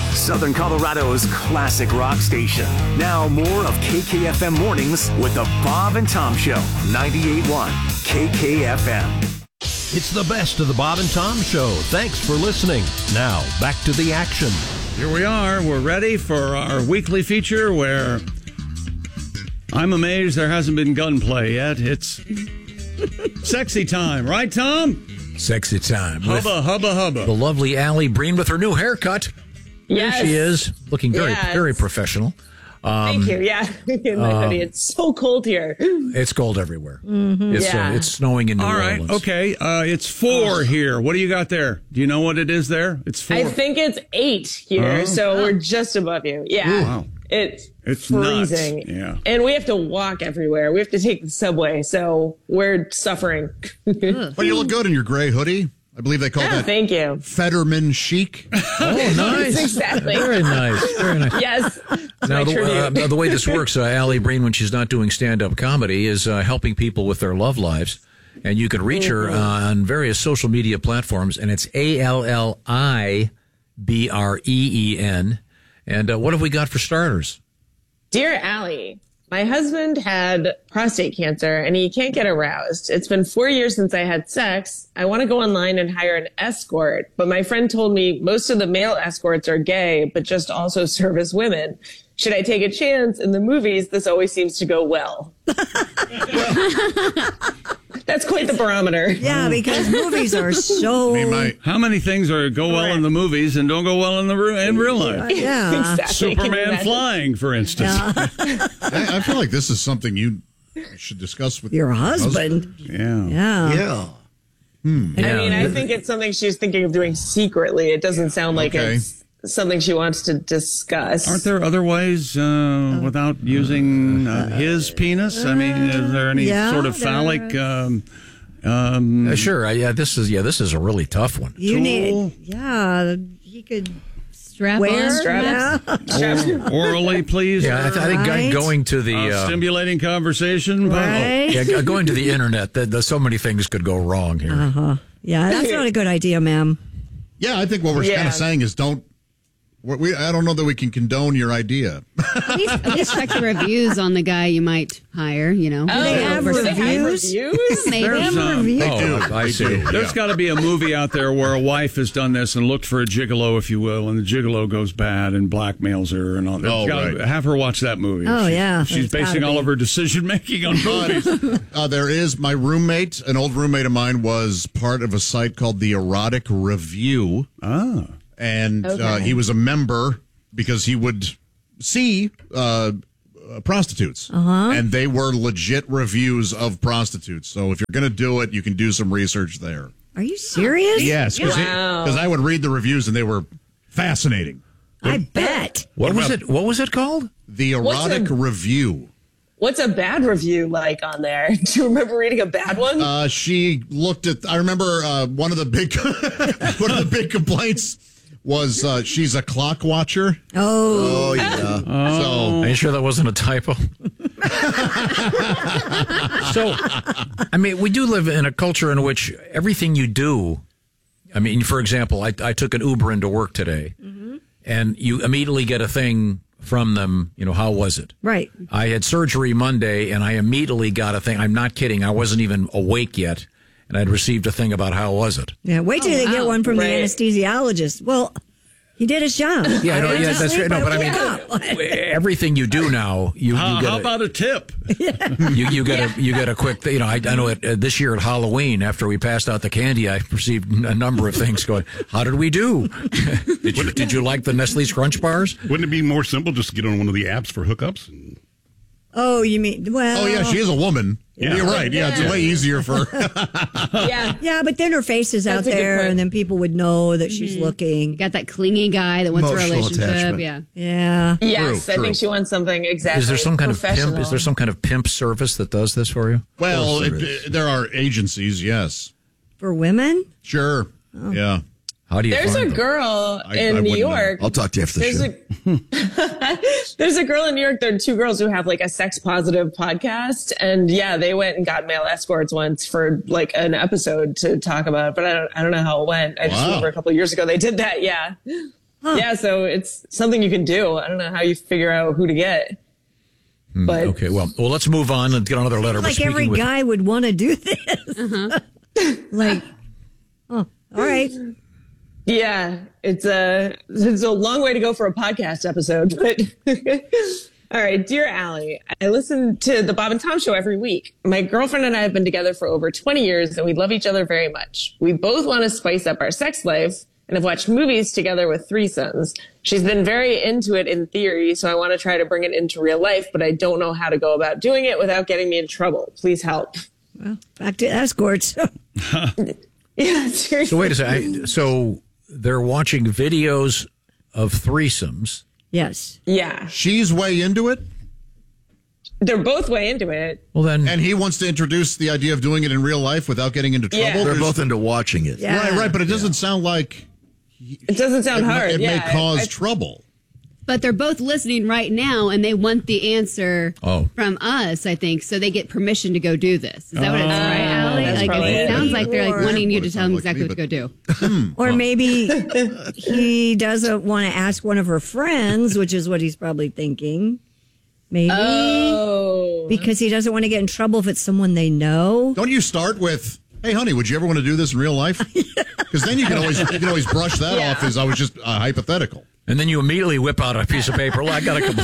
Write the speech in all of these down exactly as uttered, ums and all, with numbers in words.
Southern Colorado's classic rock station. Now more of K K F M Mornings with the Bob and Tom Show. ninety-eight point one K K F M. It's the best of the Bob and Tom Show. Thanks for listening. Now, back to the action. Here we are. We're ready for our weekly feature where I'm amazed there hasn't been gunplay yet. It's sexy time. Right, Tom? Sexy time. Hubba, hubba, hubba. The lovely Allie Breen with her new haircut. Yes. There she is, looking very, yes. very professional. Um, Thank you. Yeah, in my hoodie. It's so cold here. It's cold everywhere. Mm-hmm. It's yeah. uh, it's snowing in New All right. Orleans. Okay. Uh, it's four here. What do you got there? Do you know what it is there? It's four. I think it's eight here, oh. so we're just above you. Yeah. Ooh, wow. It's, it's freezing. Nuts. Yeah. And we have to walk everywhere. We have to take the subway, so we're suffering. But you look good in your gray hoodie. I believe they call oh, that thank you. Fetterman chic. Oh, nice. Exactly. Very nice. Very nice. Yes. Now, the, uh, the way this works, uh, Allie Breen, when she's not doing stand-up comedy, is uh, helping people with their love lives. And you can reach mm-hmm. her uh, on various social media platforms, and it's A L L I B R E E N. And uh, what have we got for starters? Dear Allie, my husband had prostate cancer and he can't get aroused. It's been four years since I had sex. I want to go online and hire an escort, but my friend told me most of the male escorts are gay, but just also service women. Should I take a chance? In the movies, this always seems to go well. That's quite the barometer. Yeah, because movies are so... I mean, my, how many things are go well in the movies and don't go well in the in real life? Yeah. Exactly. Superman flying, for instance. Yeah. I, I feel like this is something you should discuss with your husband. husband. Yeah. Yeah. Yeah. Hmm. I Yeah. mean, I think it's something she's thinking of doing secretly. It doesn't sound like Okay. it's something she wants to discuss. Aren't there other ways uh, without using uh, his penis? I mean, is there any yeah, sort of phallic? Um, um, Uh, sure. Uh, yeah. This is yeah. This is a really tough one. You Tool. need... Yeah, he could... Strap Where? on. Strap Yeah. or, orally, please. Yeah. I, th- I think Right. going to the Uh, uh, stimulating conversation. Right. yeah, g- going to the internet. The, the, so many things could go wrong here. Uh-huh. Yeah, that's not a good idea, ma'am. Yeah, I think what we're Yeah. kind of saying is don't. We, I don't know that we can condone your idea. At least, at least check the reviews on the guy you might hire, you know. Oh, they have do they have reviews? reviews? Maybe. There's, um, Review. Oh, I see. There's got to be a movie out there where a wife has done this and looked for a gigolo, if you will, and the gigolo goes bad and blackmails her and all that. Oh, Gotta right. Have her watch that movie. Oh, She- yeah. She's It's gotta basing all be. of her decision making on movies. Uh, there is my roommate, an old roommate of mine, was part of a site called the Erotic Review, ah. and uh, Okay. he was a member because he would see uh, uh, prostitutes, Uh-huh. and they were legit reviews of prostitutes. So if you're going to do it, you can do some research there. Are you serious? Yes, because Wow. I would read the reviews and they were fascinating. I bet. What was it? What was it called? The What's Erotic a- Review. What's a bad review like on there? Do you remember reading a bad one? Uh, she looked at. I remember uh, one of the big one of the big complaints was uh, she's a clock watcher. Oh. Oh yeah. So Are you sure that wasn't a typo? So, I mean, we do live in a culture in which everything you do, I mean, for example, I, I took an Uber into work today, mm-hmm. and you immediately get a thing from them, you know, how was it? Right. I had surgery Monday, and I immediately got a thing. I'm not kidding. I wasn't even awake yet, and I'd received a thing about how was it. Yeah, wait till Oh, they get wow. one from Right. the anesthesiologist. Well, he did his job. Yeah, I know, went yeah, to that's sleep, right. No, but I woke mean, up. everything you do now, you, How, you get how a- about a tip? You, you get a you get a quick, you know. I, I know it, uh, this year at Halloween, after we passed out the candy, I received a number of things going. How did we do? did you did you like the Nestle's Crunch bars? Wouldn't it be more simple just to get on one of the apps for hookups? Oh, you mean, well. oh yeah, she is a woman. Yeah. You're right. Yeah, it's Yeah. way easier for. yeah. Yeah, but then her face is out That's a good there, point. and then people would know that she's You looking. got that clingy guy that wants a Emotional relationship. attachment. Yeah. Yeah. Yes, True, I true. think she wants something exactly. Is there some kind of pimp? professional. Is there some kind of pimp service that does this for you? Well, it, there are agencies. Yes, For women? sure. Yeah. How do you? There's a find them? girl I- in I New wouldn't know. York. I'll talk to you after the There's show. a there's a girl in New York. There are two girls who have like a sex positive podcast, and yeah, they went and got male escorts once for like an episode to talk about. It, but I don't I don't know how it went. I just Wow. remember a couple of years ago they did that. Yeah. Yeah, so it's something you can do. I don't know how you figure out who to get. Mm, But okay, well, well, let's move on and get another letter. We're Like speaking every with- guy would want to do this. Uh-huh. Like, oh, all right. yeah, it's a it's a long way to go for a podcast episode, but all right, dear Allie, I listen to the Bob and Tom show every week. My girlfriend and I have been together for over twenty years and we love each other very much. We both want to spice up our sex life and have watched movies together with threesomes. She's been very into it in theory, so I want to try to bring it into real life, but I don't know how to go about doing it without getting me in trouble. Please help. Well, back to escorts. Yeah, seriously. So wait a second. I- So they're watching videos of threesomes. Yes. Yeah. She's way into it. They're both way into it. Well, then, and he wants to introduce the idea of doing it in real life without getting into trouble. Yeah. They're There's- both into watching it. Yeah. Right, right, but it doesn't sound like It doesn't sound it, may- hard. it yeah, may cause I- I- trouble. But they're both listening right now, and they want the answer Oh. from us, I think, so they get permission to go do this. Is that what it's Oh, right, Allie? that's Like, probably it it. sounds like they're like Or- wanting you What to it tell them sounds like exactly to me, what to go do. Or maybe he doesn't want to ask one of her friends, which is what he's probably thinking. Maybe. Oh. Because he doesn't want to get in trouble if it's someone they know. Don't you start with, "Hey, honey, would you ever want to do this in real life?" Because then you can always you can always brush that Yeah. off as I was just uh, hypothetical. and then you immediately whip out a piece of paper. Well, I got a couple.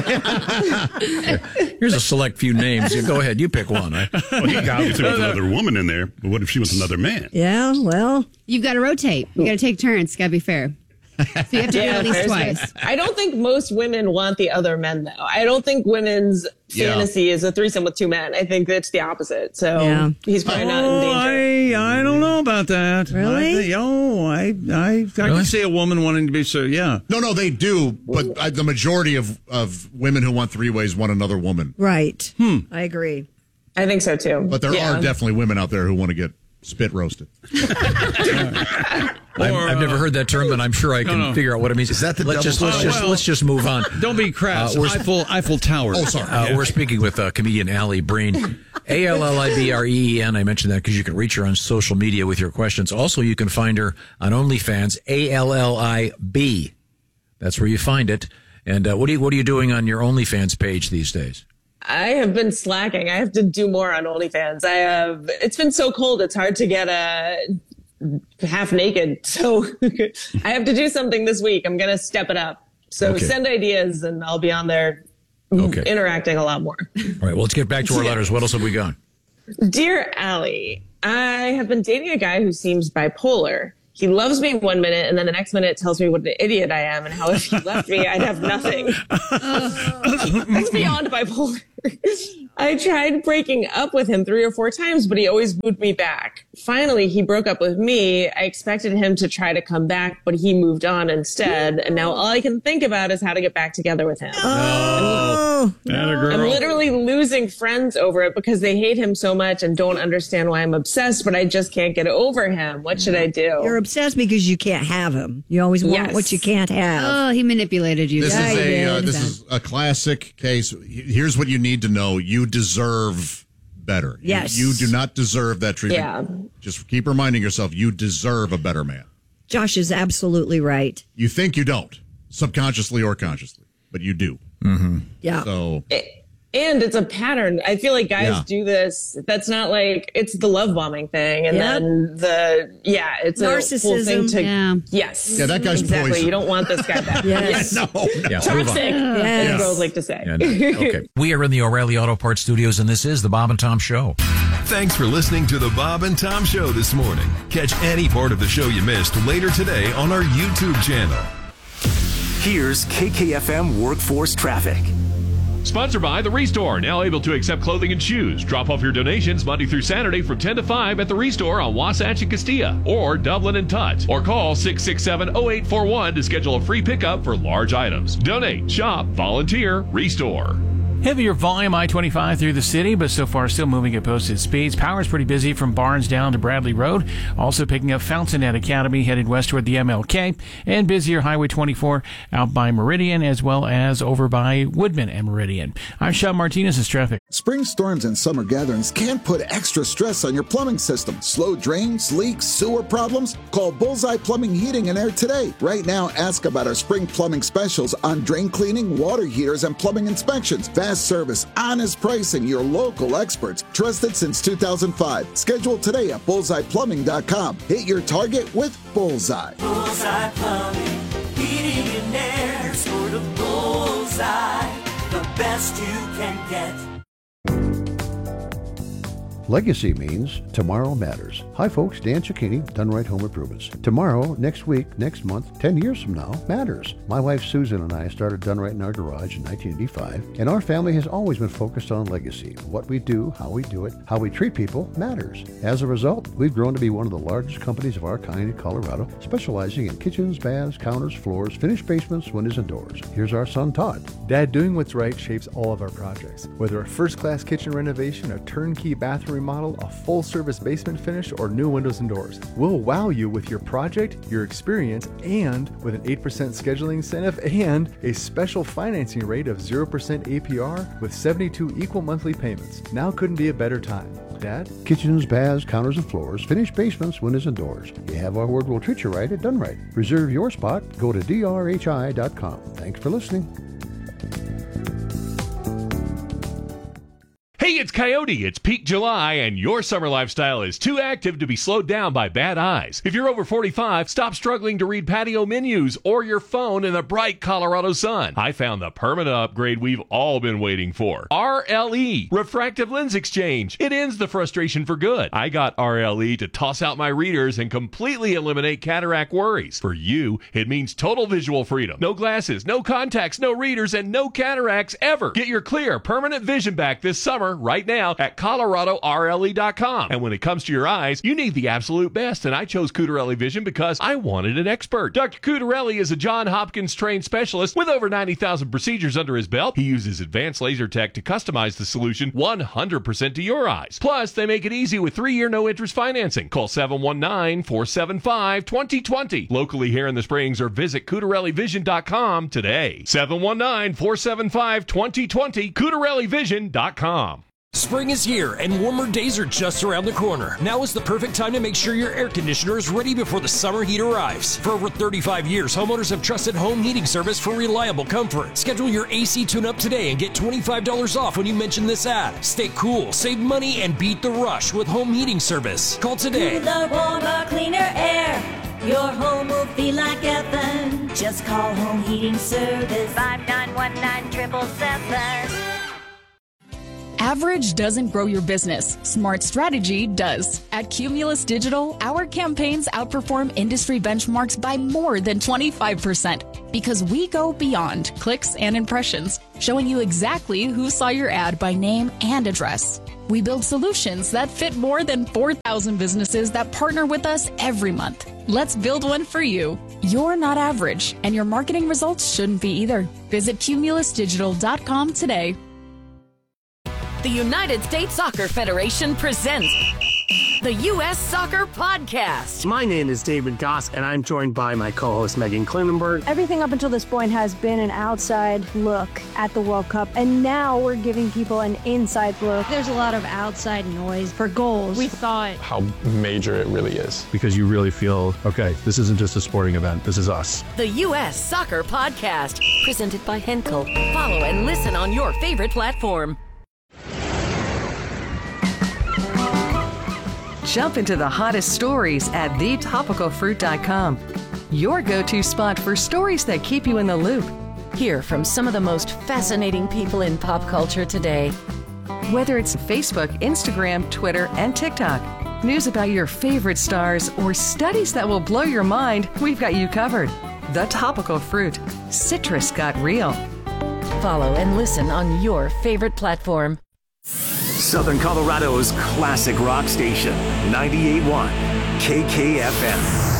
Here's a select few names. You go ahead. You pick one. I, Well, he obviously wants another woman in there, but what if she was another man? Yeah, well, You've got to rotate. You got to take turns. Got to be fair. So you have to do it at least there's- twice. I don't think most women want the other men, though. I don't think women's Yeah. fantasy is a threesome with two men. I think it's the opposite. So Yeah. he's probably not in Oh, danger. I, I don't know about that. Really? I think, oh, I, I, I can see a woman wanting to be so, yeah. No, no, they do, but uh, the majority of, of women who want three ways want another woman. right. Hmm. I agree. I think so, too. But there Yeah. are definitely women out there who want to get spit roasted. I've, Or, I've never uh, heard that term, but I'm sure I can no. figure out what it means. Is that the let's double just let's standard? just Well- let's just move on. Don't be crass. Uh, we're- Eiffel, Eiffel Tower. Oh, sorry. Uh, We're speaking with uh, comedian Allie Breen, A L L I B R E E N. I mentioned that because you can reach her on social media with your questions. Also, you can find her on OnlyFans, A L L I B. That's where you find it. And uh, what are you what are you doing on your OnlyFans page these days? I have been slacking. I have to do more on OnlyFans. I have. It's been so cold. It's hard to get a half naked. So I have to do something this week. I'm going to step it up. So Okay. send ideas, and I'll be on there Okay. interacting a lot more. All right. Well, let's get back to our letters. What else have we got? Dear Allie, I have been dating a guy who seems bipolar. He loves me one minute, and then the next minute tells me what an idiot I am and how if he left me, I'd have nothing. That's beyond bipolar. I tried breaking up with him three or four times, but he always moved me back. Finally, he broke up with me. I expected him to try to come back, but he moved on instead. And now all I can think about is how to get back together with him. Oh, Atta girl. I'm literally losing friends over it because they hate him so much and don't understand why I'm obsessed, but I just can't get over him. What should I do? you're obsessed because you can't have him. You always want Yes. what you can't have. Oh, he manipulated you. This Yeah, is he a uh, did. this is a classic case. Here's what you need to know: you deserve better. You- Yes. you, do not deserve that treatment. Yeah. Just keep reminding yourself you deserve a better man. Josh is absolutely right. You think you don't, subconsciously or consciously, but you do. Yeah. So And it's a pattern. I feel like guys Yeah. do this. That's not like, it's the love bombing thing. And Yep. then the, yeah, it's a whole thing Narcissism. to, Yeah. yes. Yeah, that guy's exactly. poison. You don't want this guy back. Yes. no, Yeah, move Toxic, on. as Yes. girls like to say. Yeah, no. Okay. We are in the O'Reilly Auto Parts Studios, and this is the Bob and Tom Show. Thanks for listening to the Bob and Tom Show this morning. Catch any part of the show you missed later today on our YouTube channel. Here's K K F M Workforce Traffic. Sponsored by The Restore, now able to accept clothing and shoes. Drop off your donations Monday through Saturday from ten to five at The Restore on Wasatch and Castilla, or Dublin and Tutt. Or call six six seven, oh eight four one to schedule a free pickup for large items. Donate, shop, volunteer, Restore. Heavier volume I twenty-five through the city, but so far still moving at posted speeds. Power's pretty busy from Barnes down to Bradley Road. Also picking up Fountainhead Academy headed west toward the M L K. And busier Highway twenty-four out by Meridian as well as over by Woodman and Meridian. I'm Sean Martinez. This traffic. Spring storms and summer gatherings can put extra stress on your plumbing system. Slow drains, leaks, sewer problems? Call Bullseye Plumbing, Heating and Air today. Right now, ask about our spring plumbing specials on drain cleaning, water heaters, and plumbing inspections. Fast service, honest pricing, your local experts. Trusted since two thousand five. Schedule today at bullseye plumbing dot com. Hit your target with Bullseye. Bullseye Plumbing, Heating and Air. Sort of Bullseye, the best you can get. Legacy means tomorrow matters. Hi folks, Dan Cicchini, Done Right Home Improvements. Tomorrow, next week, next month, ten years from now matters. My wife Susan and I started Done Right in our garage in nineteen eighty-five, and our family has always been focused on legacy. What we do, how we do it, how we treat people matters. As a result, we've grown to be one of the largest companies of our kind in Colorado, specializing in kitchens, baths, counters, floors, finished basements, windows, and doors. Here's our son Todd. Dad, doing what's right shapes all of our projects. Whether a first-class kitchen renovation, a turnkey bathroom remodel, a full-service basement finish, or new windows and doors. We'll wow you with your project, your experience, and with an eight percent scheduling incentive and a special financing rate of zero percent A P R with seventy-two equal monthly payments. Now couldn't be a better time. Dad? Kitchens, baths, counters, and floors, finished basements, windows, and doors. You have our word, we'll treat you right at Done Right. Reserve your spot. Go to D R H I dot com. Thanks for listening. Hey, it's Coyote. It's peak July, and your summer lifestyle is too active to be slowed down by bad eyes. If you're over forty-five, stop struggling to read patio menus or your phone in the bright Colorado sun. I found the permanent upgrade we've all been waiting for. R L E, Refractive Lens Exchange. It ends the frustration for good. I got R L E to toss out my readers and completely eliminate cataract worries. For you, it means total visual freedom. No glasses, no contacts, no readers, and no cataracts ever. Get your clear, permanent vision back this summer right now at Colorado R L E dot com. And when it comes to your eyes, you need the absolute best, and I chose Cutarelli Vision because I wanted an expert. Doctor Cutarelli is a Johns Hopkins trained specialist with over ninety thousand procedures under his belt. He uses advanced laser tech to customize the solution one hundred percent to your eyes. Plus, they make it easy with three-year no-interest financing. Call seven one nine, four seven five, two zero two zero locally here in the Springs, or visit Cutarelli Vision dot com today. seven one nine, four seven five, two zero two zero, Cutarelli Vision dot com. Spring is here and warmer days are just around the corner. Now is the perfect time to make sure your air conditioner is ready before the summer heat arrives. For over thirty-five years, homeowners have trusted Home Heating Service for reliable comfort. Schedule your A C tune-up today and get twenty-five dollars off when you mention this ad. Stay cool, save money, and beat the rush with Home Heating Service. Call today. Cooler, warmer, cleaner air. Your home will feel like heaven. Just call Home Heating Service. five nine one nine, seven seven seven. Average doesn't grow your business. Smart strategy does. At Cumulus Digital, our campaigns outperform industry benchmarks by more than twenty-five percent because we go beyond clicks and impressions, showing you exactly who saw your ad by name and address. We build solutions that fit more than four thousand businesses that partner with us every month. Let's build one for you. You're not average, and your marketing results shouldn't be either. Visit Cumulus Digital dot com today. The United States Soccer Federation presents the U S Soccer Podcast. My name is David Goss, and I'm joined by my co-host Megan Klinenberg. Everything up until this point has been an outside look at the World Cup, and now we're giving people an inside look. There's a lot of outside noise for goals. We thought how major it really is. Because you really feel, okay, this isn't just a sporting event, this is us. The U S Soccer Podcast, presented by Henkel. Follow and listen on your favorite platform. Jump into the hottest stories at the topical fruit dot com. Your go-to spot for stories that keep you in the loop. Hear from some of the most fascinating people in pop culture today. Whether it's Facebook, Instagram, Twitter, and TikTok, news about your favorite stars, or studies that will blow your mind, we've got you covered. The Topical Fruit. Citrus got real. Follow and listen on your favorite platform. Southern Colorado's classic rock station, ninety-eight point one K K F M.